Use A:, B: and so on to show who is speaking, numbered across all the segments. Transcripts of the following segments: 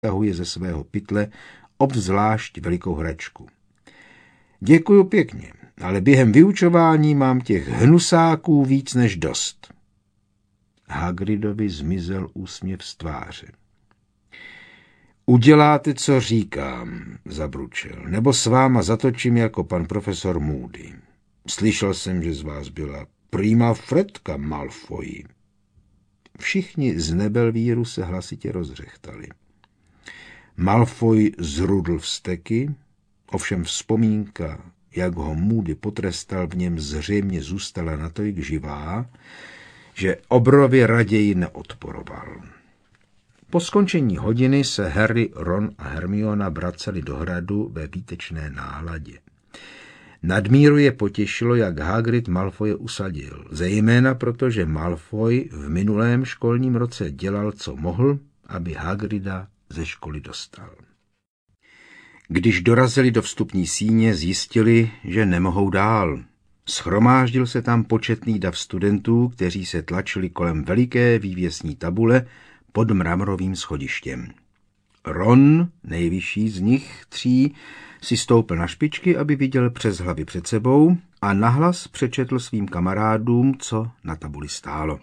A: vytahuje ze svého pytle obzvlášť velikou hračku. Děkuju pěkně, ale během vyučování mám těch hnusáků víc než dost. Hagridovi zmizel úsměv z tváře. Uděláte, co říkám, zabručel, nebo s váma zatočím jako pan profesor Moody. Slyšel jsem, že z vás byla prima fretka, Malfoy. Všichni z Nebelvíru se hlasitě rozřechtali. Malfoy zrudl vzteky, ovšem vzpomínka, jak ho Moody potrestal, v něm zřejmě zůstala natolik živá, že obrově raději neodporoval. Po skončení hodiny se Harry, Ron a Hermiona vraceli do hradu ve výtečné náladě. Nadmíru je potěšilo, jak Hagrid Malfoye usadil, zejména protože Malfoy v minulém školním roce dělal, co mohl, aby Hagrida ze školy dostal. Když dorazili do vstupní síně, zjistili, že nemohou dál. Shromáždil se tam početný dav studentů, kteří se tlačili kolem veliké vývěsní tabule pod mramorovým schodištěm. Ron, nejvyšší z nich tří, si stoupil na špičky, aby viděl přes hlavy před sebou a nahlas přečetl svým kamarádům, co na tabuli stálo.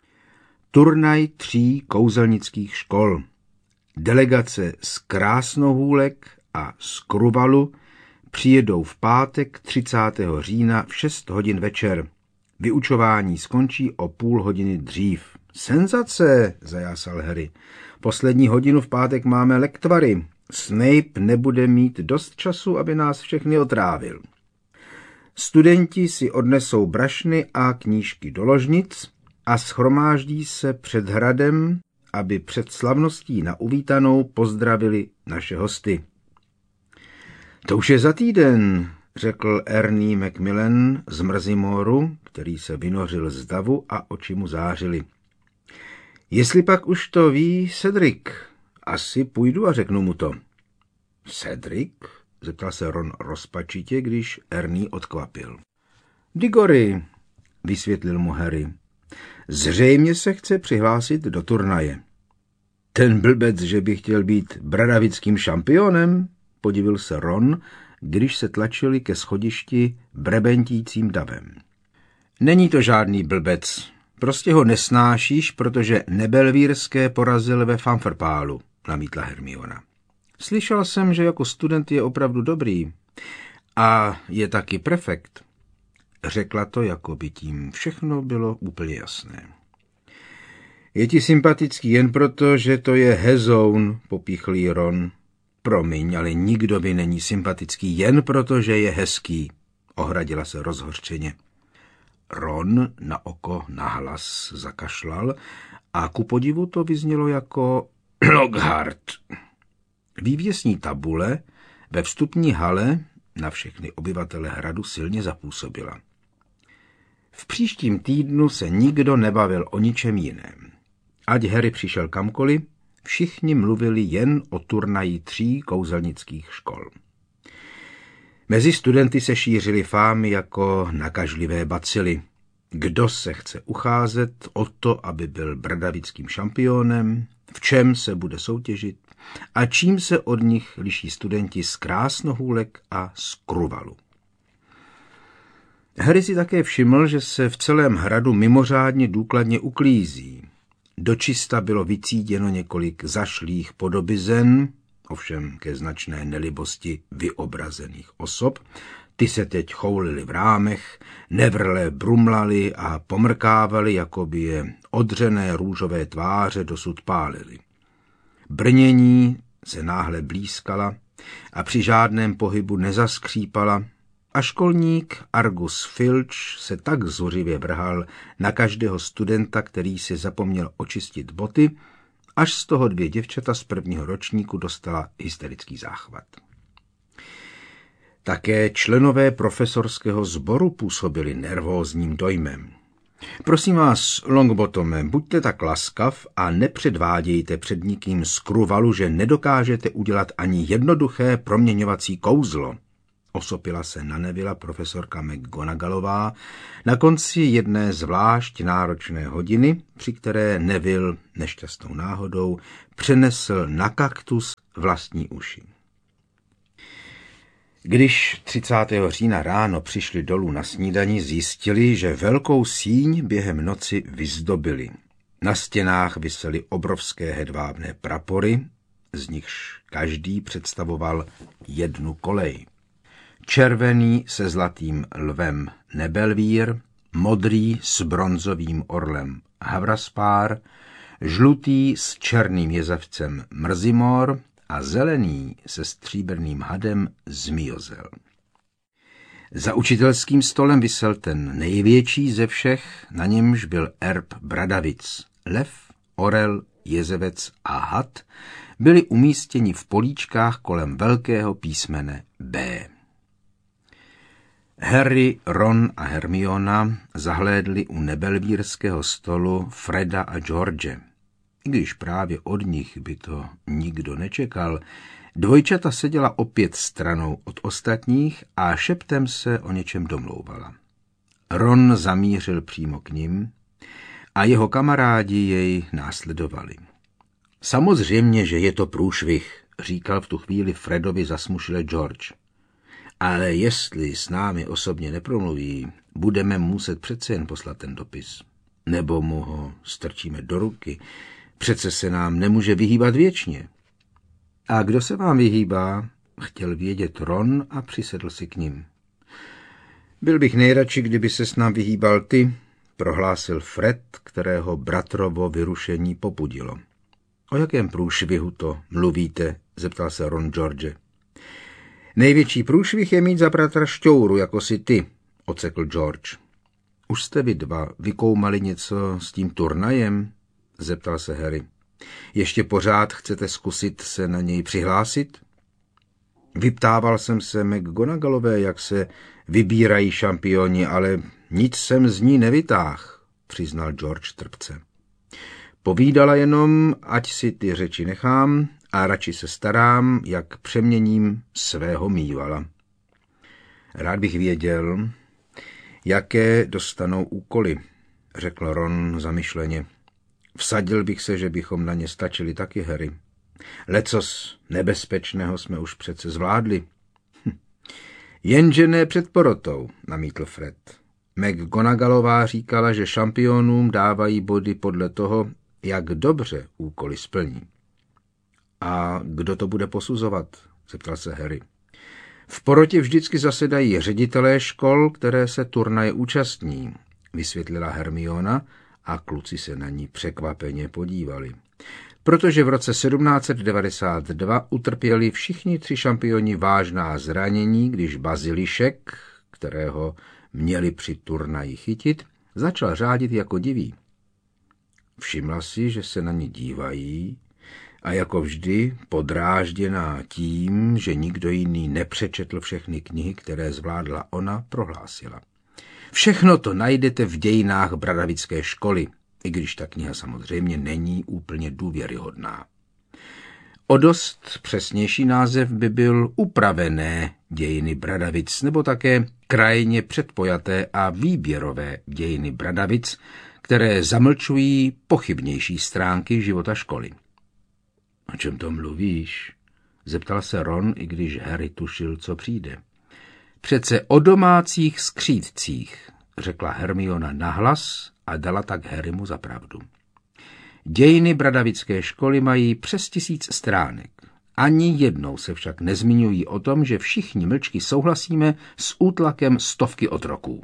A: Turnaj 3 kouzelnických škol. Delegace z Krásnohůlek a z Kruvalu přijedou v pátek 30. října v 6 hodin večer. Vyučování skončí o půl hodiny dřív. Senzace, zajásal Harry. Poslední hodinu v pátek máme lektvary. Snape nebude mít dost času, aby nás všechny otrávil. Studenti si odnesou brašny a knížky do ložnic a shromáždí se před hradem, aby před slavností na uvítanou pozdravili naše hosty. To už je za týden, řekl Ernie Macmillan z Mrzimoru, který se vynořil z davu a oči mu zářily. Jestli pak už to ví Cedric, asi půjdu a řeknu mu to. Cedric? Zeptal se Ron rozpačitě, když Ernie odkvapil. Digory, vysvětlil mu Harry. Zřejmě se chce přihlásit do turnaje. Ten blbec, že by chtěl být bradavickým šampionem? Podivil se Ron, když se tlačili ke schodišti brebentícím davem. Není to žádný blbec. Prostě ho nesnášíš, protože Nebelvírské porazil ve Fanfrpálu, namítla Hermiona. Slyšel jsem, že jako student je opravdu dobrý. A je taky prefekt. Řekla to, jako by tím všechno bylo úplně jasné. Je ti sympatický jen proto, že to je hezoun, popíchl Ron. Promiň, ale nikdo by není sympatický jen proto, že je hezký, ohradila se rozhořčeně. Ron na oko nahlas zakašlal a ku podivu to vyznělo jako Lockhart. Vývěsní tabule ve vstupní hale na všechny obyvatele hradu silně zapůsobila. V příštím týdnu se nikdo nebavil o ničem jiném. Ať Harry přišel kamkoliv, všichni mluvili jen o turnaji 3 kouzelnických škol. Mezi studenty se šířily fámy jako nakažlivé bacily. Kdo se chce ucházet o to, aby byl bradavickým šampionem, v čem se bude soutěžit a čím se od nich liší studenti z Krásnohůlek a z Kruvalu. Harry si také všiml, že se v celém hradu mimořádně důkladně uklízí. Dočista bylo vycíděno několik zašlých podobizen, ovšem ke značné nelibosti vyobrazených osob. Ty se teď choulily v rámech, nevrle brumlali a pomrkávali, jako by je odřené růžové tváře dosud pálily. Brnění se náhle blízkala a při žádném pohybu nezaskřípala a školník Argus Filch se tak zuřivě vrhal na každého studenta, který si zapomněl očistit boty, až z toho 2 děvčata z prvního ročníku dostala hysterický záchvat. Také členové profesorského sboru působili nervózním dojmem. Prosím vás, Longbotome, buďte tak laskav a nepředvádějte před nikým z Kruvalu, že nedokážete udělat ani jednoduché proměňovací kouzlo, osopila se na Nevilla profesorka McGonagallová na konci jedné zvlášť náročné hodiny, při které Neville nešťastnou náhodou přenesl na kaktus vlastní uši. Když 30. října ráno přišli dolů na snídani, zjistili, že velkou síň během noci vyzdobili. Na stěnách visely obrovské hedvábné prapory, z nichž každý představoval jednu kolej. Červený se zlatým lvem Nebelvír, modrý s bronzovým orlem Havraspár, žlutý s černým jezevcem Mrzimor a zelený se stříbrným hadem Zmiozel. Za učitelským stolem visel ten největší ze všech, na němž byl erb Bradavic. Lev, orel, jezevec a had byli umístěni v políčkách kolem velkého písmene B. Harry, Ron a Hermiona zahlédli u nebelvírského stolu Freda a George. I když právě od nich by to nikdo nečekal, dvojčata seděla opět stranou od ostatních a šeptem se o něčem domlouvala. Ron zamířil přímo k nim a jeho kamarádi jej následovali. Samozřejmě, že je to průšvih, říkal v tu chvíli Fredovi zasmušile George. Ale jestli s námi osobně nepromluví, budeme muset přece jen poslat ten dopis. Nebo mu ho strčíme do ruky. Přece se nám nemůže vyhýbat věčně. A kdo se vám vyhýbá? Chtěl vědět Ron a přisedl si k ním. Byl bych nejradši, kdyby se s nám vyhýbal ty, prohlásil Fred, kterého bratrovo vyrušení popudilo. O jakém průšvihu to mluvíte? Zeptal se Ron George. Největší průšvih je mít za bratra šťouru, jako si ty, ocekl George. Už jste vy dva vykoumali něco s tím turnajem? Zeptal se Harry. Ještě pořád chcete zkusit se na něj přihlásit? Vyptával jsem se McGonagallové, jak se vybírají šampioni, ale nic jsem z ní nevytáhl, přiznal George trpce. Povídala jenom, ať si ty řeči nechám a radši se starám, jak přeměním svého mývala. Rád bych věděl, jaké dostanou úkoly, řekl Ron zamyšleně. Vsadil bych se, že bychom na ně stačili taky, Harry. Lecos nebezpečného jsme už přece zvládli. Jenže ne před porotou, namítl Fred. McGonagallová říkala, že šampionům dávají body podle toho, jak dobře úkoly splní. A kdo to bude posuzovat? Zeptal se Harry. V porotě vždycky zasedají ředitelé škol, které se turnaje účastní, vysvětlila Hermiona a kluci se na ní překvapeně podívali. Protože v roce 1792 utrpěli všichni tři šampioni vážná zranění, když Bazilišek, kterého měli při turnaji chytit, začal řádit jako divý. Všimla si, že se na ně dívají a jako vždy podrážděná tím, že nikdo jiný nepřečetl všechny knihy, které zvládla ona, prohlásila. Všechno to najdete v dějinách Bradavické školy, i když ta kniha samozřejmě není úplně důvěryhodná. O dost přesnější název by byl Upravené dějiny Bradavic, nebo také krajně předpojaté a výběrové dějiny Bradavic, které zamlčují pochybnější stránky života školy. O čem to mluvíš? Zeptal se Ron, i když Harry tušil, co přijde. Přece o domácích skřídcích, řekla Hermiona nahlas a dala tak Harrymu za pravdu. Dějiny Bradavické školy mají přes 1000 stránek. Ani jednou se však nezmiňují o tom, že všichni mlčky souhlasíme s útlakem stovky otroků.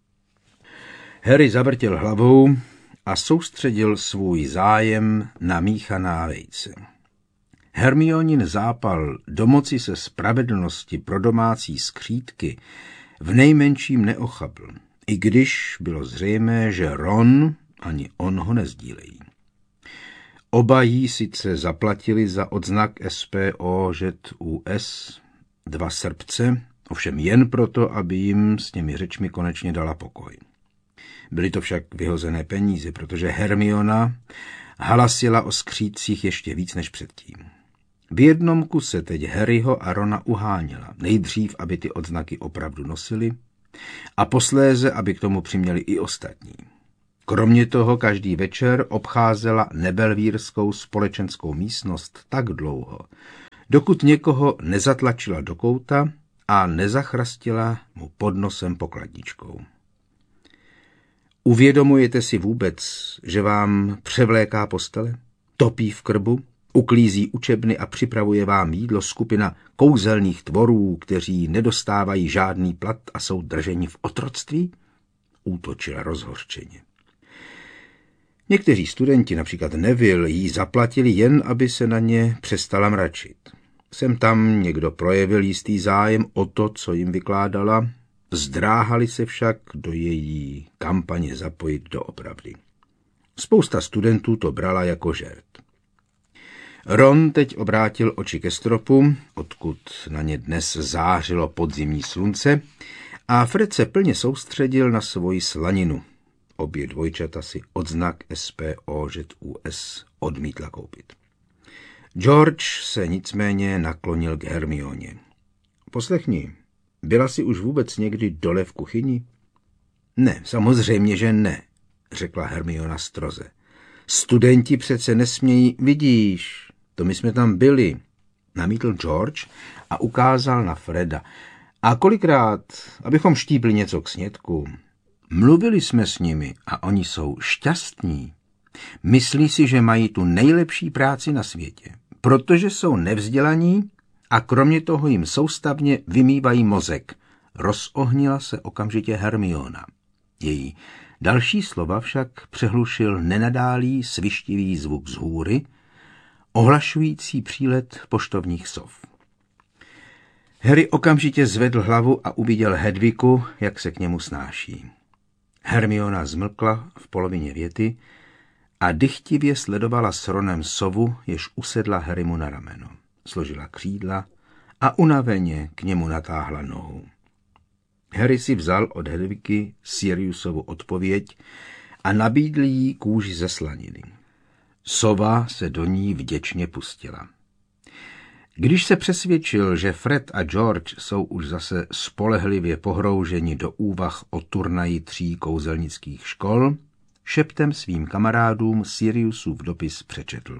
A: Harry zavrtěl hlavou a soustředil svůj zájem na míchaná vejce. Hermionin zápal domoci se spravedlnosti pro domácí skřídky v nejmenším neochabl, i když bylo zřejmé, že Ron ani on ho nezdílejí. Oba jí sice zaplatili za odznak SPOŽUS 2 srpce, ovšem jen proto, aby jim s těmi řečmi konečně dala pokoj. Byly to však vyhozené peníze, protože Hermiona halasila o skřídcích ještě víc než předtím. V jednom kuse teď Harryho a Rona uháněla. Nejdřív, aby ty odznaky opravdu nosili, a posléze, aby k tomu přiměli i ostatní. Kromě toho každý večer obcházela nebelvírskou společenskou místnost tak dlouho, dokud někoho nezatlačila do kouta a nezachrastila mu pod nosem pokladničkou. Uvědomujete si vůbec, že vám převléká postele, topí v krbu, uklízí učebny a připravuje vám jídlo skupina kouzelných tvorů, kteří nedostávají žádný plat a jsou drženi v otroctví? Útočila rozhořčeně. Někteří studenti, například Neville, jí zaplatili jen, aby se na ně přestala mračit. Sem tam někdo projevil jistý zájem o to, co jim vykládala, zdráhali se však do její kampaně zapojit doopravdy. Spousta studentů to brala jako žert. Ron teď obrátil oči ke stropu, odkud na ně dnes zářilo podzimní slunce, a Fred se plně soustředil na svoji slaninu. Obě dvojčata si odznak SPOŽUS odmítla koupit. George se nicméně naklonil k Hermioně. Poslechni, byla jsi už vůbec někdy dole v kuchyni? Ne, samozřejmě, že ne, řekla Hermiona stroze. Studenti přece nesmějí, vidíš, to my jsme tam byli, namítl George a ukázal na Freda. A kolikrát, abychom štípli něco k snědku. Mluvili jsme s nimi a oni jsou šťastní. Myslí si, že mají tu nejlepší práci na světě, protože jsou nevzdělaní a kromě toho jim soustavně vymývají mozek. Rozohnila se okamžitě Hermiona. Její další slova však přehlušil nenadálý svištivý zvuk z hůry, ohlašující přílet poštovních sov. Harry okamžitě zvedl hlavu a uviděl Hedviku, jak se k němu snáší. Hermiona zmlkla v polovině věty a dychtivě sledovala s Ronem sovu, jež usedla Harrymu na rameno. Složila křídla a unaveně k němu natáhla nohu. Harry si vzal od Hedviky Siriusovu odpověď a nabídl jí kůži ze slaniny. Sova se do ní vděčně pustila. Když se přesvědčil, že Fred a George jsou už zase spolehlivě pohrouženi do úvah o turnaji 3 kouzelnických škol, šeptem svým kamarádům Siriusův dopis přečetl.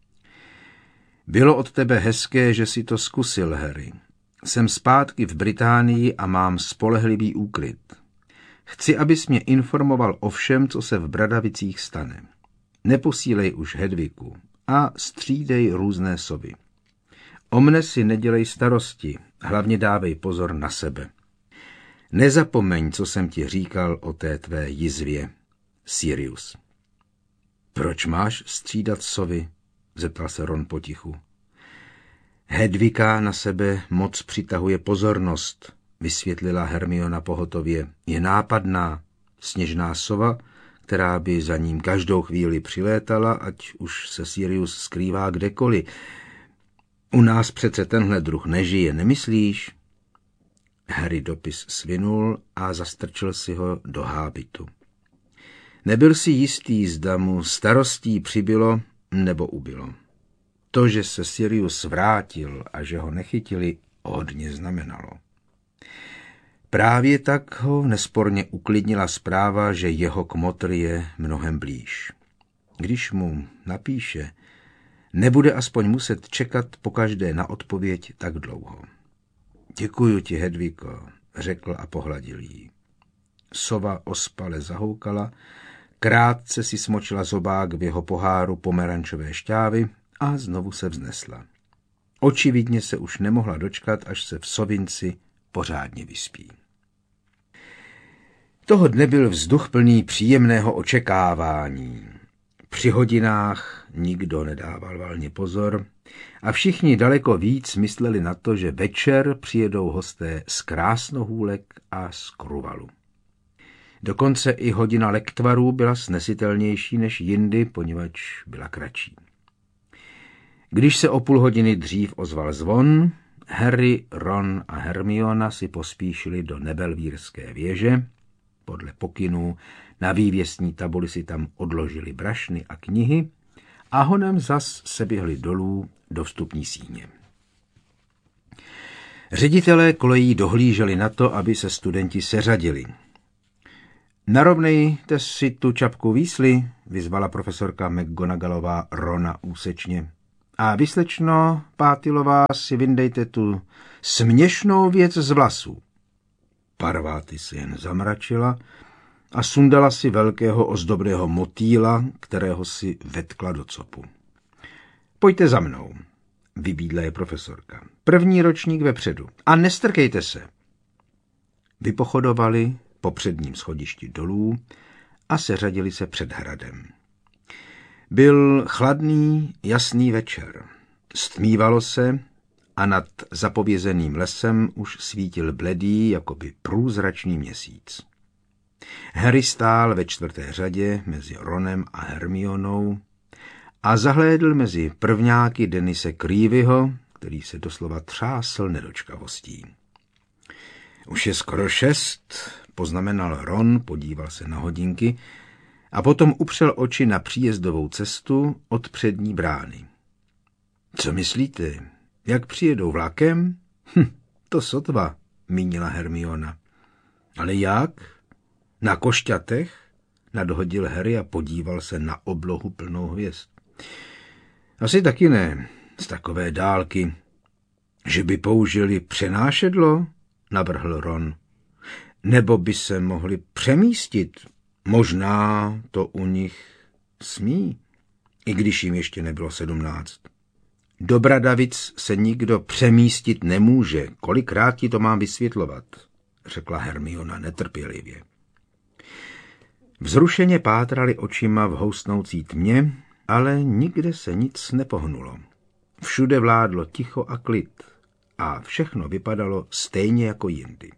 A: Bylo od tebe hezké, že si to zkusil, Harry. Jsem zpátky v Británii a mám spolehlivý úklid. Chci, abys mě informoval o všem, co se v Bradavicích stane. Neposílej už Hedviku a střídej různé sovy. O mne si nedělej starosti, hlavně dávej pozor na sebe. Nezapomeň, co jsem ti říkal o té tvé jizvě, Sirius. Proč máš střídat sovy? Zeptal se Ron potichu. Hedvika na sebe moc přitahuje pozornost, vysvětlila Hermiona pohotově. Je nápadná, sněžná sova, která by za ním každou chvíli přilétala, ať už se Sirius skrývá kdekoliv. U nás přece tenhle druh nežije, nemyslíš? Harry dopis svinul a zastrčil si ho do hábitu. Nebyl si jistý, zda mu starostí přibylo nebo ubylo. To, že se Sirius vrátil a že ho nechytili, hodně znamenalo. Právě tak ho nesporně uklidnila zpráva, že jeho kmotr je mnohem blíž. Když mu napíše, nebude aspoň muset čekat pokaždé na odpověď tak dlouho. Děkuju ti, Hedviko, řekl a pohladil jí. Sova ospale zahoukala, krátce si smočila zobák v jeho poháru pomerančové šťávy a znovu se vznesla. Očividně se už nemohla dočkat, až se v sovinci pořádně vyspí. Toho dne byl vzduch plný příjemného očekávání. Při hodinách nikdo nedával valně pozor a všichni daleko víc mysleli na to, že večer přijedou hosté z Krásnohůlek a z Kruvalu. Dokonce i hodina lektvarů byla snesitelnější než jindy, poněvadž byla kratší. Když se o půl hodiny dřív ozval zvon, Harry, Ron a Hermiona si pospíšili do Nebelvírské věže. Podle pokynů na vývěsní tabuli si tam odložili brašny a knihy a honem zas se běhli dolů do vstupní síně. Ředitelé kolejí dohlíželi na to, aby se studenti seřadili. Narovnejte si tu čapku Weasley, vyzvala profesorka McGonagallová Rona úsečně. A vy, slečno Pátilová, si vyndejte tu směšnou věc z vlasů. Parváty se jen zamračila a sundala si velkého ozdobného motýla, kterého si vetkla do copu. Pojďte za mnou, vybídla je profesorka. První ročník vepředu a nestrkejte se. Vypochodovali po předním schodišti dolů a seřadili se před hradem. Byl chladný, jasný večer. Stmívalo se a nad zapovězeným lesem už svítil bledý, jakoby průzračný měsíc. Harry stál ve 4. řadě mezi Ronem a Hermionou a zahlédl mezi prvňáky Denise Creevyho, který se doslova třásl nedočkavostí. Už je skoro 6, poznamenal Ron, podíval se na hodinky a potom upřel oči na příjezdovou cestu od přední brány. Co myslíte, jak přijedou vlakem? To sotva, mínila Hermiona. Ale jak? Na košťatech? Nadhodil Harry a podíval se na oblohu plnou hvězd. Asi taky ne, z takové dálky. Že by použili přenášedlo? Navrhl Ron. Nebo by se mohli přemístit. Možná to u nich smí, i když jim ještě nebylo 17. Do Bradavic se nikdo přemístit nemůže. Kolikrát ti to mám vysvětlovat, řekla Hermiona netrpělivě. Vzrušeně pátrali očima v houstnoucí tmě, ale nikde se nic nepohnulo. Všude vládlo ticho a klid a všechno vypadalo stejně jako jindy.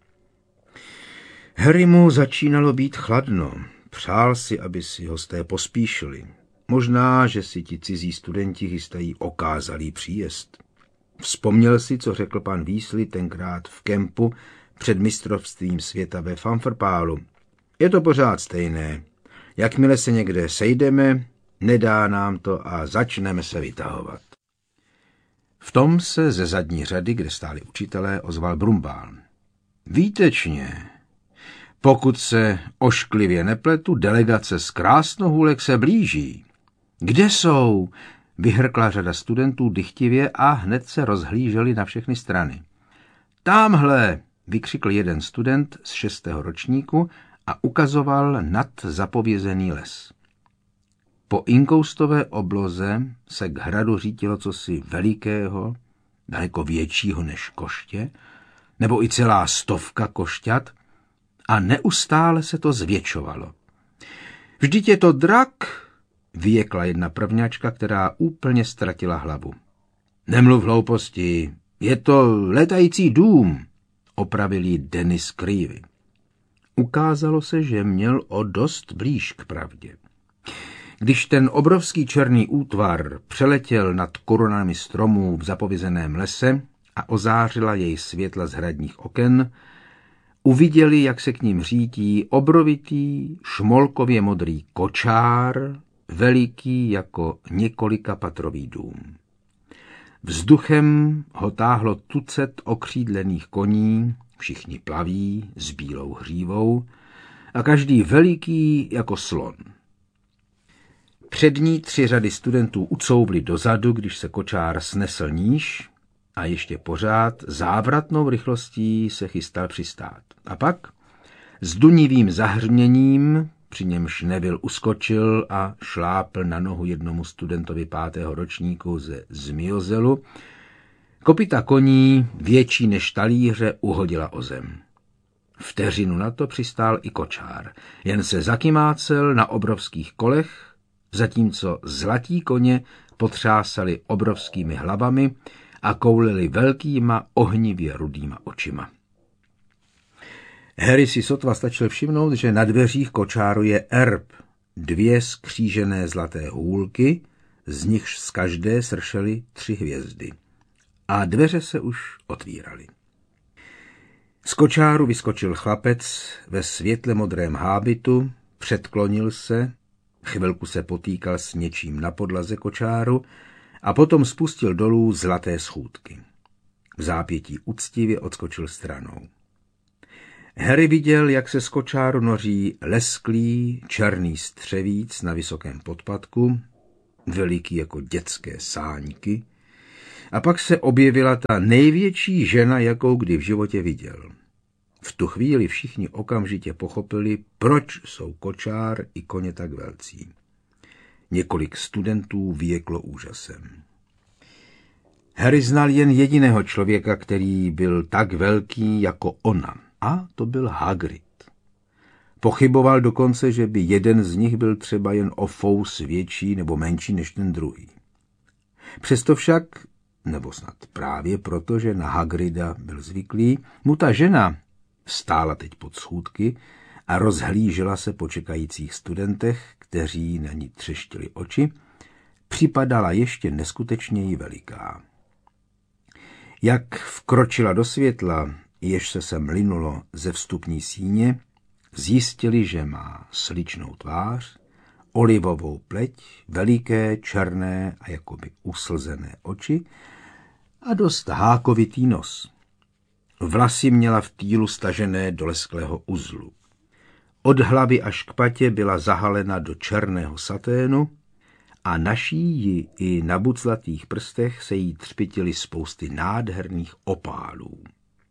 A: Harrymu začínalo být chladno. Přál si, aby si hosté pospíšili. Možná, že si ti cizí studenti chystají okázalý příjezd. Vzpomněl si, co řekl pan Weasley tenkrát v kempu před mistrovstvím světa ve Fumfrpálu. Je to pořád stejné. Jakmile se někde sejdeme, nedá nám to a začneme se vytahovat. V tom se ze zadní řady, kde stáli učitelé, ozval Brumbál. Výtečně. Pokud se ošklivě nepletu, delegace z Krásnohůlek se blíží. Kde jsou? Vyhrkla řada studentů dychtivě a hned se rozhlíželi na všechny strany. Támhle, vykřikl jeden student z 6. ročníku a ukazoval nad zapovězený les. Po inkoustové obloze se k hradu řítilo cosi velikého, daleko většího než koště, nebo i celá 100 košťat, a neustále se to zvětšovalo. Vždyť je to drak, vyjekla jedna prvňačka, která úplně ztratila hlavu. Nemluv hlouposti, je to letající dům, opravil jí Denis Creevy. Ukázalo se, že měl o dost blíž k pravdě. Když ten obrovský černý útvar přeletěl nad korunami stromů v zapovězeném lese a ozářila jej světla z hradních oken, uviděli, jak se k ním řítí obrovitý, šmolkově modrý kočár, veliký jako několikapatrový dům. Vzduchem ho táhlo tucet okřídlených koní, všichni plaví s bílou hřívou a každý veliký jako slon. Přední 3 řady studentů ucouvli dozadu, když se kočár snesl níž a ještě pořád závratnou rychlostí se chystal přistát. A pak s dunivým zahřměním, při němž Neville uskočil a šlápl na nohu jednomu studentovi 5. ročníku ze Zmiozelu, kopyta koní, větší než talíře, uhodila o zem. Vteřinu na to přistál i kočár, jen se zakymácel na obrovských kolech, zatímco zlatí koně potřásali obrovskými hlavami a koulili velkýma ohnivě rudýma očima. Harry si sotva stačil všimnout, že na dveřích kočáru je erb, 2 skřížené zlaté hůlky, z nichž z každé sršely 3 hvězdy. A dveře se už otvíraly. Z kočáru vyskočil chlapec ve světle modrém hábitu, předklonil se, chvilku se potýkal s něčím na podlaze kočáru a potom spustil dolů zlaté schůdky. V zápětí uctivě odskočil stranou. Harry viděl, jak se z kočáru noří lesklý černý střevíc na vysokém podpatku, veliký jako dětské sáňky, a pak se objevila ta největší žena, jakou kdy v životě viděl. V tu chvíli všichni okamžitě pochopili, proč jsou kočár i koně tak velcí. Několik studentů vyjeklo úžasem. Harry znal jen jediného člověka, který byl tak velký jako ona, a to byl Hagrid. Pochyboval dokonce, že by jeden z nich byl třeba jen o fous větší nebo menší než ten druhý. Přesto však, nebo snad právě proto, že na Hagrida byl zvyklý, mu ta žena stála teď pod schůdky a rozhlížela se po čekajících studentech, kteří na ní třeštili oči, připadala ještě neskutečněji veliká. Jak vkročila do světla, jež se sem linulo ze vstupní síně, zjistili, že má sličnou tvář, olivovou pleť, veliké, černé a jakoby uslzené oči a dost hákovitý nos. Vlasy měla v týlu stažené do lesklého uzlu. Od hlavy až k patě byla zahalena do černého saténu a na šíji i na buclatých prstech se jí třpytily spousty nádherných opálů.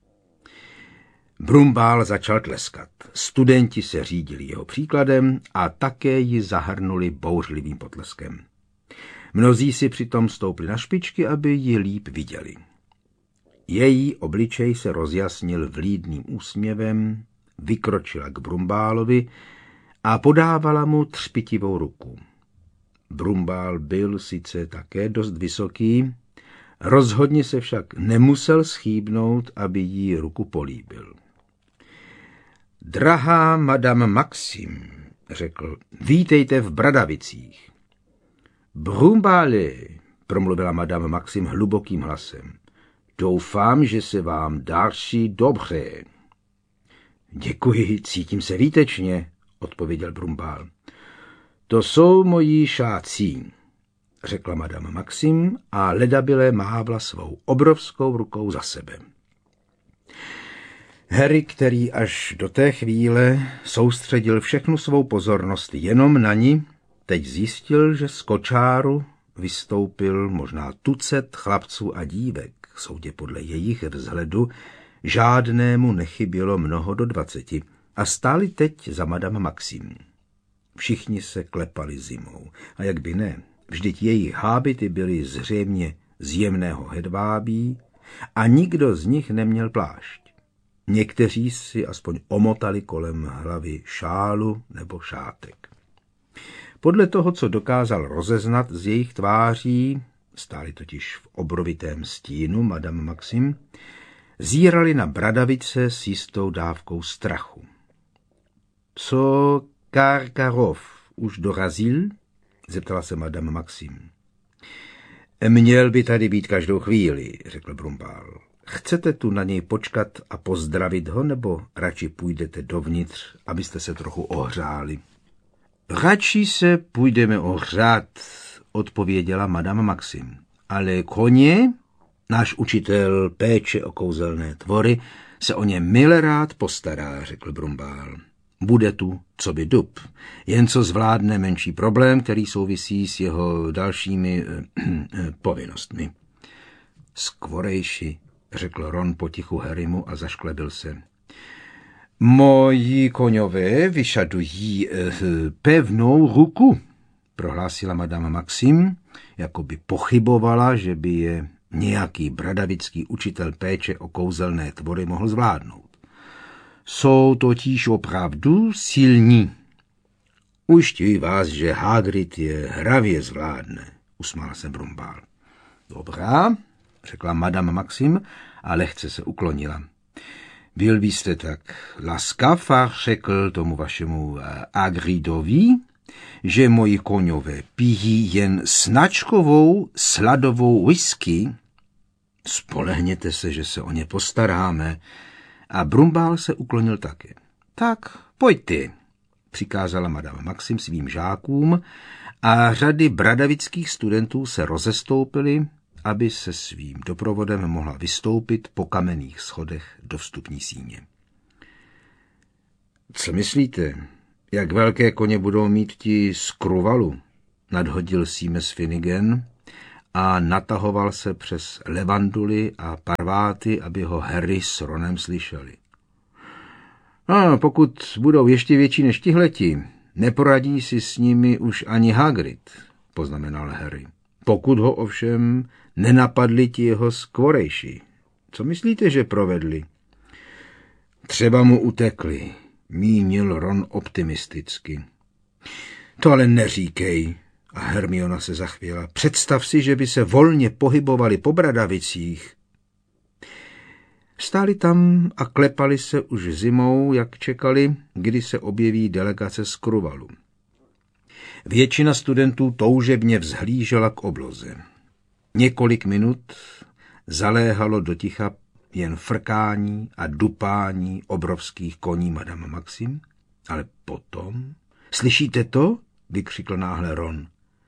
A: Brumbál začal tleskat. Studenti se řídili jeho příkladem a také ji zahrnuli bouřlivým potleskem. Mnozí si přitom stoupli na špičky, aby ji líp viděli. Její obličej se rozjasnil vlídným úsměvem, vykročila k Brumbálovi a podávala mu třpitivou ruku. Brumbál byl sice také dost vysoký, rozhodně se však nemusel schýbnout, aby jí ruku políbil. Drahá madame Maxim, řekl, vítejte v Bradavicích. Brumbále, promluvila madame Maxim hlubokým hlasem, doufám, že se vám daří dobře. Děkuji, cítím se výtečně, odpověděl Brumbál. To jsou moji šácí, řekla madame Maxim a ledabyle mávla svou obrovskou rukou za sebe. Harry, který až do té chvíle soustředil všechnu svou pozornost jenom na ní, teď zjistil, že z kočáru vystoupil možná tucet chlapců a dívek, soudě podle jejich vzhledu, žádnému nechybělo mnoho do 20 a stáli teď za madame Maxim. Všichni se klepali zimou a jak by ne, vždyť jejich hábity byly zřejmě z jemného hedvábí a nikdo z nich neměl plášť. Někteří si aspoň omotali kolem hlavy šálu nebo šátek. Podle toho, co dokázal rozeznat z jejich tváří, stáli totiž v obrovitém stínu madame Maxim, zírali na Bradavice s jistou dávkou strachu. Co Karkarov už dorazil? Zeptala se madame Maxim. Měl by tady být každou chvíli, řekl Brumbál. Chcete tu na něj počkat a pozdravit ho, nebo radši půjdete dovnitř, abyste se trochu ohřáli? Radši se půjdeme ohřát, odpověděla madame Maxim. Ale koně, náš učitel péče o kouzelné tvory, se o ně milerád postará, řekl Brumbál. Bude tu coby dub, jen co zvládne menší problém, který souvisí s jeho dalšími povinnostmi. Skvorejši, řekl Ron potichu Harrymu a zašklebil se. Moji koňové vyžadují pevnou ruku, prohlásila madame Maxim, jako by pochybovala, že by je nějaký bradavický učitel péče o kouzelné tvory mohl zvládnout. Jsou totiž opravdu silní. Ujišťuji vás, že Hagrid je hravě zvládne, usmál se Brumbál. Dobrá, řekla madame Maxim a lehce se uklonila. Byl byste tak laskav a řekl tomu vašemu Hagridovi, že moji koňové pijí jen značkovou sladovou whisky? Spolehněte se, že se o ně postaráme. A Brumbál se uklonil také. Tak, pojďte, přikázala madame Maxim svým žákům a řady bradavických studentů se rozestoupily, aby se svým doprovodem mohla vystoupit po kamenných schodech do vstupní síně. Co myslíte, jak velké koně budou mít ti z Kruvalu? Nadhodil Seamus Finnegan a natahoval se přes levanduly a parváty, aby ho Harry s Ronem slyšeli. A pokud budou ještě větší než tihleti, neporadí si s nimi už ani Hagrid, poznamenal Harry. Pokud ho ovšem nenapadli ti jeho skvorejší. Co myslíte, že provedli? Třeba mu utekli, mínil Ron optimisticky. To ale neříkej. A Hermiona se zachvěla. Představ si, že by se volně pohybovali po Bradavicích. Stáli tam a klepali se už zimou, jak čekali, kdy se objeví delegace z Kruvalu. Většina studentů toužebně vzhlížela k obloze. Několik minut zaléhalo do ticha jen frkání a dupání obrovských koní Madame Maxim, ale potom... Slyšíte to? Vykřikl náhle Ron.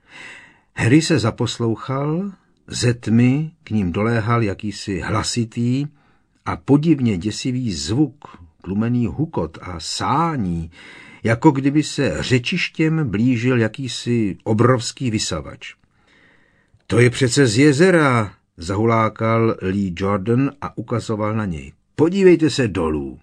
A: Harry se zaposlouchal, ze tmy k ním doléhal jakýsi hlasitý a podivně děsivý zvuk, tlumený hukot a sání, jako kdyby se řečištěm blížil jakýsi obrovský vysavač. To je přece z jezera, zahulákal Lee Jordan a ukazoval na něj. Podívejte se dolů.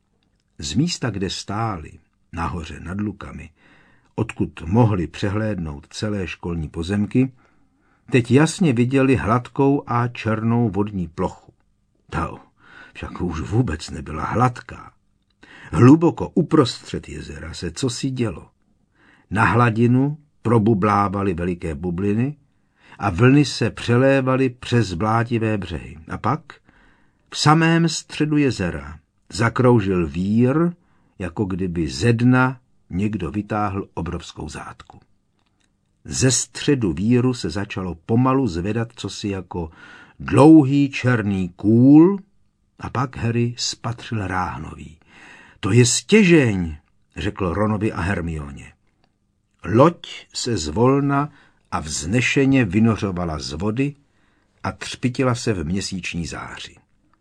A: Z místa, kde stáli, nahoře nad lukami, odkud mohli přehlédnout celé školní pozemky, teď jasně viděli hladkou a černou vodní plochu. Ta však už vůbec nebyla hladká. Hluboko uprostřed jezera se cosi dělo. Na hladinu probublávaly veliké bubliny a vlny se přelévaly přes blátivé břehy. A pak v samém středu jezera zakroužil vír, jako kdyby ze dna někdo vytáhl obrovskou zátku. Ze středu víru se začalo pomalu zvedat cosi jako dlouhý černý kůl a pak Harry spatřil ráhnový. To je stěžeň, řekl Ronovi a Hermioně. Loď se zvolna a vznešeně vynořovala z vody a třpitila se v měsíční záři.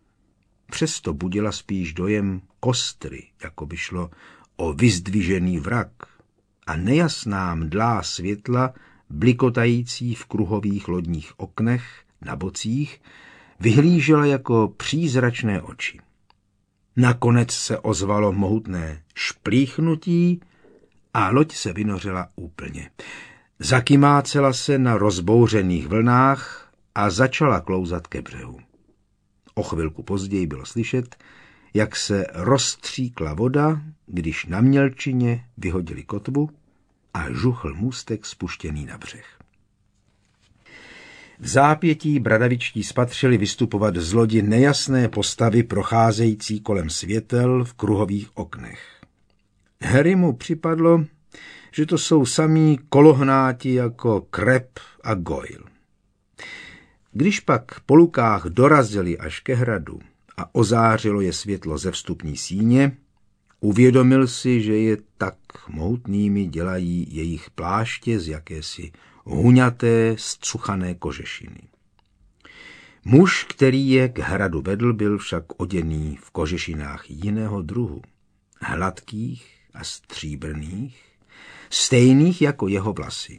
A: Přesto budila spíš dojem kostry, jako by šlo o vyzdvižený vrak, a nejasná mdlá světla, blikotající v kruhových lodních oknech na bocích, vyhlížela jako přízračné oči. Nakonec se ozvalo mohutné šplíchnutí a loď se vynořila úplně. Zakymácela se na rozbouřených vlnách a začala klouzat ke břehu. O chvilku později bylo slyšet, jak se rozstříkla voda, když na mělčině vyhodili kotvu a žuchl můstek spuštěný na břeh. V zápětí bradavičtí spatřili vystupovat z lodi nejasné postavy procházející kolem světel v kruhových oknech. Harry mu připadlo, že to jsou samí kolohnáti jako Crabbe a Goyle. Když pak po lukách dorazili až ke hradu a ozářilo je světlo ze vstupní síně, uvědomil si, že je tak mohutnými dělají jejich pláště z jakési huňaté, zcuchané kožešiny. Muž, který je k hradu vedl, byl však oděný v kožešinách jiného druhu, hladkých a stříbrných, stejných jako jeho vlasy.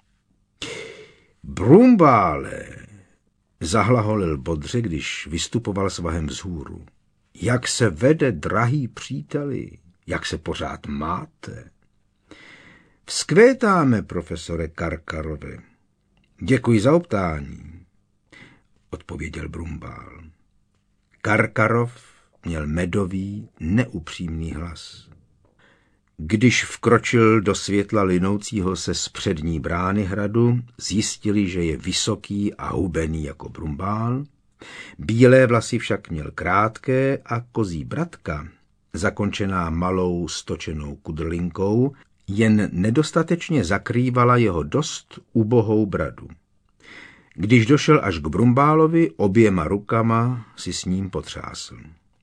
A: Brumbále, zahlaholil bodře, když vystupoval svahem vzhůru. Jak se vede, drahý příteli, jak se pořád máte? Vzkvétáme, profesore Karkarovi. Děkuji za optání, odpověděl Brumbál. Karkarov měl medový, neupřímný hlas. Když vkročil do světla linoucího se z přední brány hradu, zjistili, že je vysoký a hubený jako Brumbál. Bílé vlasy však měl krátké a kozí bratka, zakončená malou stočenou kudrlinkou, jen nedostatečně zakrývala jeho dost ubohou bradu. Když došel až k Brumbálovi, oběma rukama si s ním potřásl.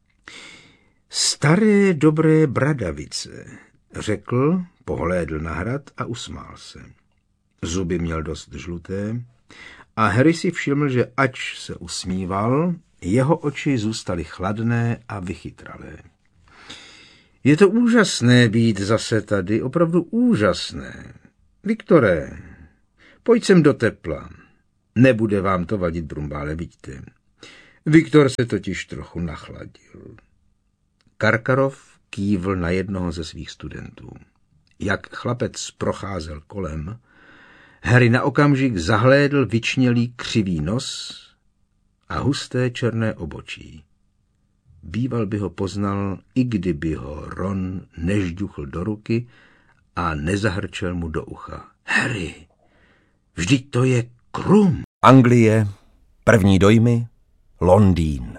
A: Staré dobré Bradavice, řekl, pohlédl na hrad a usmál se. zuby měl dost žluté, a Harry si všiml, že ač se usmíval, jeho oči zůstaly chladné a vychytralé. Je to úžasné být zase tady, opravdu úžasné. Viktore, pojď sem do tepla. Nebude vám to vadit, Brumbále, vidíte. Viktor se totiž trochu nachladil. Karkarov kývl na jednoho ze svých studentů. Jak chlapec procházel kolem, Harry na okamžik zahlédl vyčnělý křivý nos a husté černé obočí. Býval by ho poznal, i kdyby ho Ron nežduchl do ruky a nezahrčel mu do ucha. Harry, vždyť to je Krum.
B: Anglie, první dojmy, Londýn.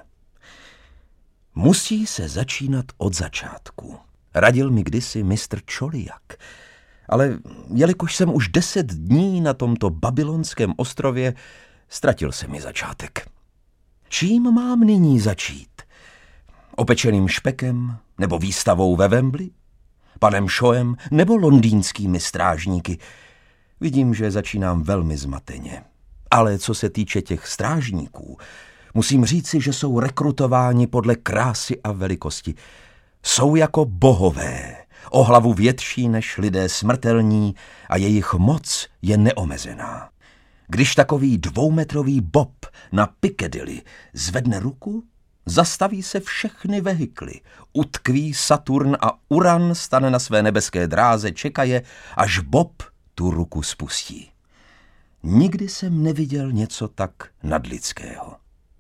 B: Musí se začínat od začátku. Radil mi kdysi mistr Čoliak. Ale jelikož jsem už 10 dní na tomto babylonském ostrově, ztratil se mi začátek. Čím mám nyní začít? Opečeným špekem nebo výstavou ve Wembley? Panem Shawem nebo londýnskými strážníky? Vidím, že začínám velmi zmateně. Ale co se týče těch strážníků, musím říci, že jsou rekrutováni podle krásy a velikosti. Jsou jako bohové, o hlavu větší než lidé smrtelní a jejich moc je neomezená. Když takový 2metrový Bob na Piccadilly zvedne ruku, zastaví se všechny vehikly, utkví Saturn a Uran stane na své nebeské dráze, čekaje, až Bob tu ruku spustí. Nikdy jsem neviděl něco tak nadlidského.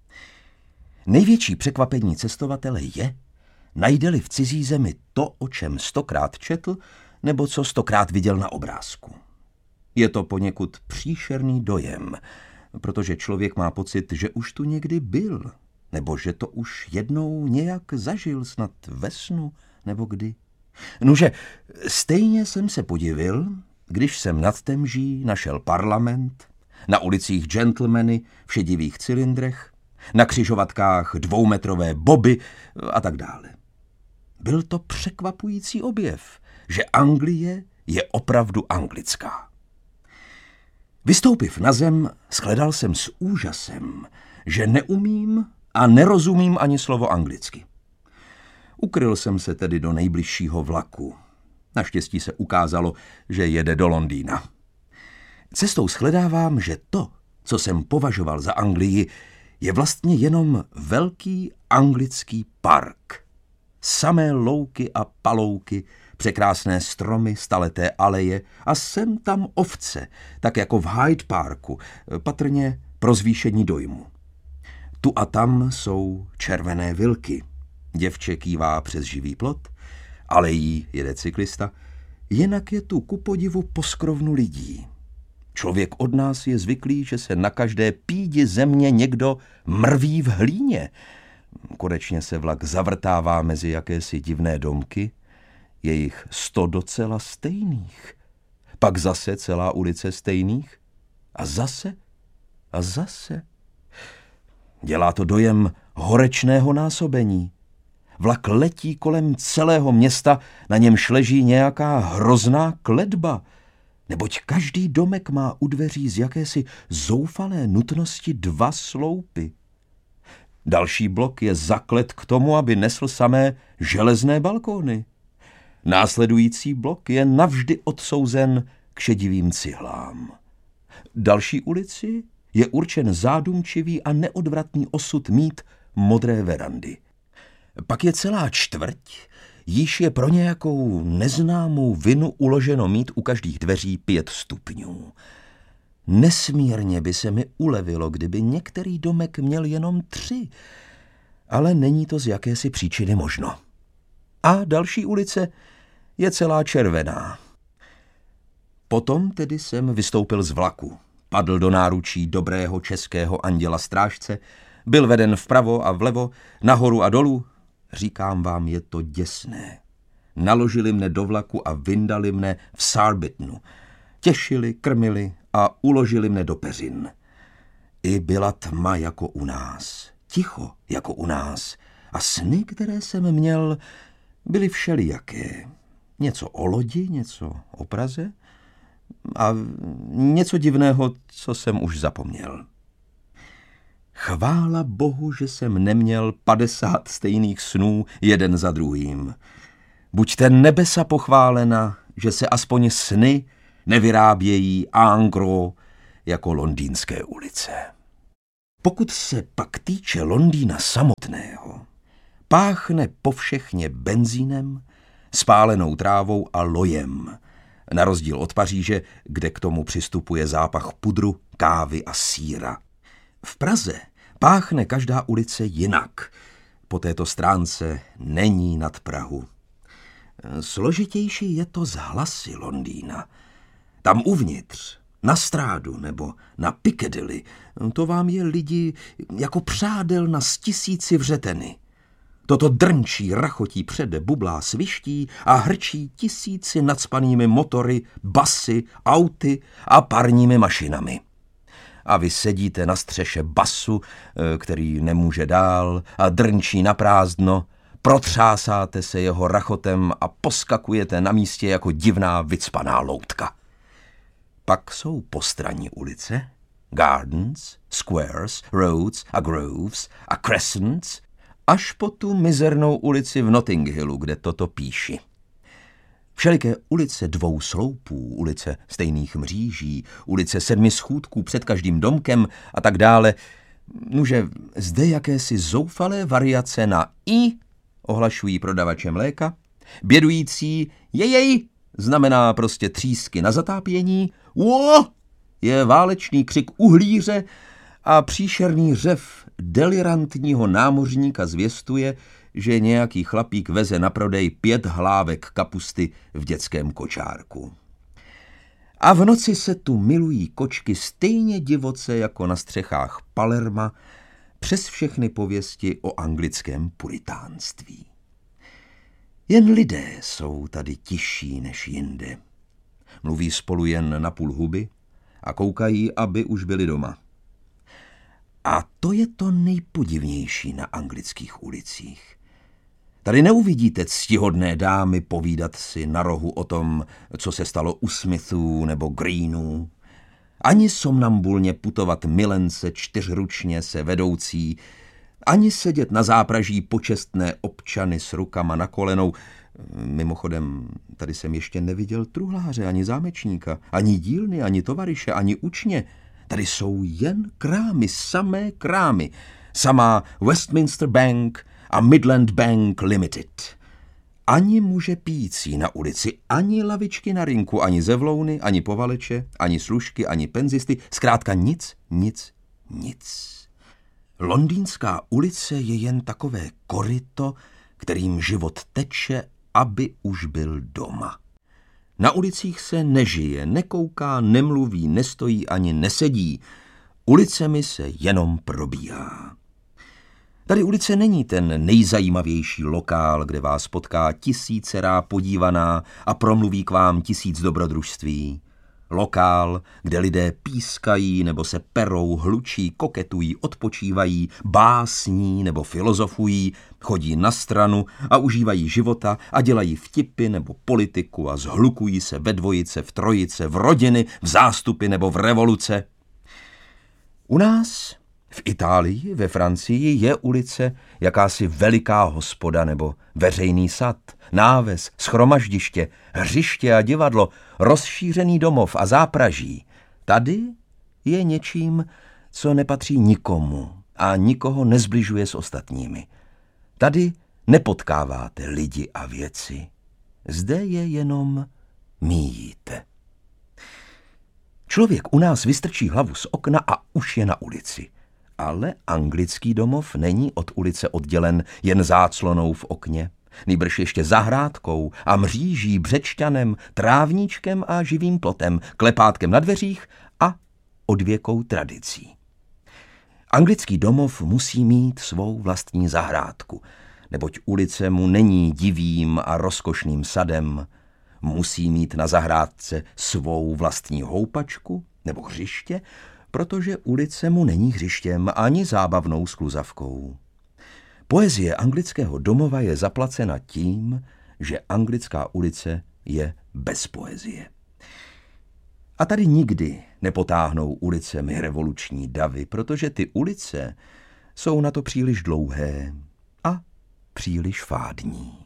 B: Největší překvapení cestovatele je, najde-li v cizí zemi to, o čem 100krát četl, nebo co 100krát viděl na obrázku. Je to poněkud příšerný dojem, protože člověk má pocit, že už tu někdy byl, nebo že to už jednou nějak zažil, snad ve snu, nebo kdy. Nuže, stejně jsem se podivil, když jsem nad Temží našel parlament, na ulicích gentlemany v šedivých cylindrech, na křižovatkách 2metrové boby a tak dále. Byl to překvapující objev, že Anglie je opravdu anglická. Vystoupiv na zem, shledal jsem s úžasem, že neumím a nerozumím ani slovo anglicky. Ukryl jsem se tedy do nejbližšího vlaku. Naštěstí se ukázalo, že jede do Londýna. Cestou shledávám, že to, co jsem považoval za Anglii, je vlastně jenom velký anglický park. Samé louky a palouky, překrásné stromy, staleté aleje a sem tam ovce, tak jako v Hyde Parku, patrně pro zvýšení dojmu. Tu a tam jsou červené vilky. Děvče kývá přes živý plot, alejí jede cyklista, jinak je tu ku podivu poskrovnu lidí. Člověk od nás je zvyklý, že se na každé pídi země někdo mrví v hlíně. Konečně se vlak zavrtává mezi jakési divné domky, je jich 100 docela stejných. Pak zase celá ulice stejných a zase a zase. Dělá to dojem horečného násobení. Vlak letí kolem celého města, na němž leží nějaká hrozná kletba, neboť každý domek má u dveří z jakési zoufalé nutnosti 2 sloupy. Další blok je zaklet k tomu, aby nesl samé železné balkóny. Následující blok je navždy odsouzen k šedivým cihlám. Další ulici je určen zádumčivý a neodvratný osud mít modré verandy. Pak je celá čtvrť, již je pro nějakou neznámou vinu uloženo mít u každých dveří 5 stupňů. Nesmírně by se mi ulevilo, kdyby některý domek měl jenom 3, ale není to z jakési příčiny možno. A další ulice je celá červená. Potom tedy jsem vystoupil z vlaku, padl do náručí dobrého českého anděla strážce, byl veden vpravo a vlevo, nahoru a dolů. Říkám vám, je to děsné. Naložili mne do vlaku a vyndali mne v Surbittonu. Těšili, krmili a uložili mne do peřin. I byla tma jako u nás, ticho jako u nás a sny, které jsem měl, byly všelijaké. Něco o lodi, něco o Praze, a něco divného, co jsem už zapomněl. Chvála Bohu, že jsem neměl 50 stejných snů jeden za druhým. Buďte nebesa pochválena, že se aspoň sny nevyrábějí en gros jako londýnské ulice. Pokud se pak týče Londýna samotného, páchne povšechně benzínem, spálenou trávou a lojem, na rozdíl od Paříže, kde k tomu přistupuje zápach pudru, kávy a sýra. V Praze páchne každá ulice jinak. Po této stránce není nad Prahu. Složitější je to z hlasy Londýna. Tam uvnitř, na Strádu nebo na Piccadilly, to vám je lidi jako přádel na 1000 vřeteny. Toto drnčí, rachotí přede, bublá, sviští a hrčí 1000 nacpanými motory, basy, auty a parními mašinami. A vy sedíte na střeše basu, který nemůže dál a drnčí na prázdno, protřásáte se jeho rachotem a poskakujete na místě jako divná vycpaná loutka. Pak jsou postranní ulice, gardens, squares, roads a groves a crescents, až po tu mizernou ulici v Notting Hillu, kde toto píši. Všeliké ulice 2 sloupů, ulice stejných mříží, ulice 7 schůdků před každým domkem a tak dále. Nuže, zde jakési zoufalé variace na i ohlašují prodavače mléka, bědující jej znamená prostě třísky na zatápění, je válečný křik uhlíře a příšerný řev delirantního námořníka zvěstuje, že nějaký chlapík veze na prodej 5 hlávek kapusty v dětském kočárku. A v noci se tu milují kočky stejně divoce jako na střechách Palerma přes všechny pověsti o anglickém puritánství. Jen lidé jsou tady tišší než jinde. Mluví spolu jen na půl huby a koukají, aby už byli doma. A to je to nejpodivnější na anglických ulicích. Tady neuvidíte ctihodné dámy povídat si na rohu o tom, co se stalo u Smithů nebo Greenů, ani somnambulně putovat milence 4ručně se vedoucí, ani sedět na zápraží počestné občany s rukama na kolenou. Mimochodem, tady jsem ještě neviděl truhláře, ani zámečníka, ani dílny, ani tovaryše, ani učně. Tady jsou jen krámy, samé krámy. Samá Westminster Bank a Midland Bank Limited. Ani muže pijící na ulici, ani lavičky na rynku, ani zevlouny, ani povaleče, ani služky, ani penzisty. Zkrátka nic, nic, nic. Londýnská ulice je jen takové koryto, kterým život teče, aby už byl doma. Na ulicích se nežije, nekouká, nemluví, nestojí ani nesedí. Ulicemi se jenom probíhá. Tady ulice není ten nejzajímavější lokál, kde vás potká 1000 podívaná a promluví k vám 1000 dobrodružství. Lokál, kde lidé pískají nebo se perou, hlučí, koketují, odpočívají, básní nebo filozofují, chodí na stranu a užívají života a dělají vtipy nebo politiku a zhlukují se ve dvojice, v trojice, v rodiny, v zástupy nebo v revoluce. U nás, v Itálii, ve Francii je ulice jakási veliká hospoda nebo veřejný sad, náves, shromaždiště, hřiště a divadlo, rozšířený domov a zápraží. Tady je něčím, co nepatří nikomu a nikoho nezbližuje s ostatními. Tady nepotkáváte lidi a věci. Zde je jenom míjíte. Člověk u nás vystrčí hlavu z okna a už je na ulici. Ale anglický domov není od ulice oddělen jen záclonou v okně, nýbrž ještě zahrádkou a mříží, břečťanem, trávníčkem a živým plotem, klepátkem na dveřích a odvěkou tradicí. Anglický domov musí mít svou vlastní zahrádku, neboť ulice mu není divým a rozkošným sadem, musí mít na zahrádce svou vlastní houpačku nebo hřiště, protože ulice mu není hřištěm ani zábavnou skluzavkou. Poezie anglického domova je zaplacena tím, že anglická ulice je bez poezie. A tady nikdy nepotáhnou ulicemi revoluční davy, protože ty ulice jsou na to příliš dlouhé a příliš fádní.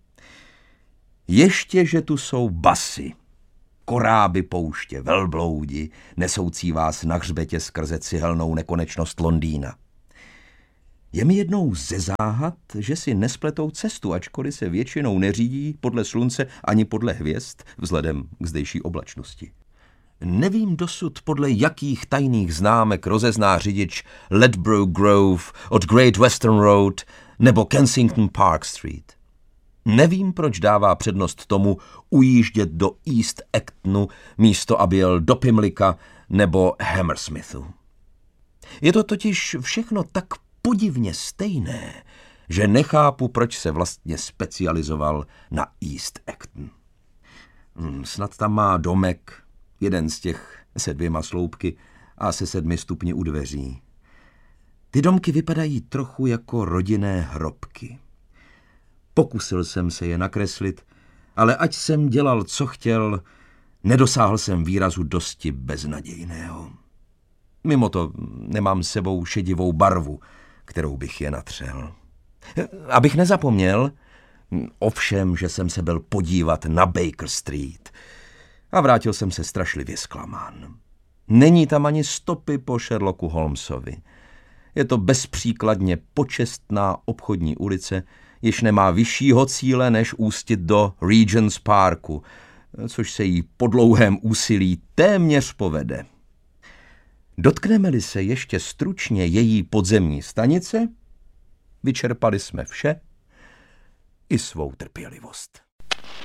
B: Ještě, že tu jsou basy, koráby pouště, velbloudi, nesoucí vás na hřbetě skrze cihelnou nekonečnost Londýna. Je mi jednou ze záhad, že si nespletou cestu, ačkoliv se většinou neřídí podle slunce ani podle hvězd, vzhledem k zdejší oblačnosti. Nevím dosud, podle jakých tajných známek rozezná řidič Ledbroke Grove od Great Western Road nebo Kensington Park Street. Nevím, proč dává přednost tomu ujíždět do East Actonu, místo aby jel do Pimlicka nebo Hammersmithu. Je to totiž všechno tak podivně stejné, že nechápu, proč se vlastně specializoval na East Acton. Snad tam má domek, jeden z těch se 2 sloupky a se 7 stupni u dveří. Ty domky vypadají trochu jako rodinné hrobky. Pokusil jsem se je nakreslit, ale ať jsem dělal, co chtěl, nedosáhl jsem výrazu dosti beznadějného. Mimo to nemám s sebou šedivou barvu, kterou bych je natřel. Abych nezapomněl, ovšem, že jsem se byl podívat na Baker Street a vrátil jsem se strašlivě zklamán. Není tam ani stopy po Sherlocku Holmesovi. Je to bezpříkladně počestná obchodní ulice, jež nemá vyššího cíle, než ústit do Regent's Parku, což se jí po dlouhém úsilí téměř povede. Dotkneme-li se ještě stručně její podzemní stanice, vyčerpali jsme vše i svou trpělivost.